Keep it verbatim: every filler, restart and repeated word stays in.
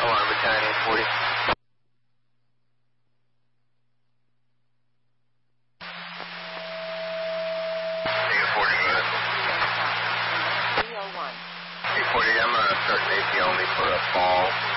Alarm Battalion eight forty. eight forty, go ahead. three oh one. eight forty, I'm uh, starting A P only for a fall.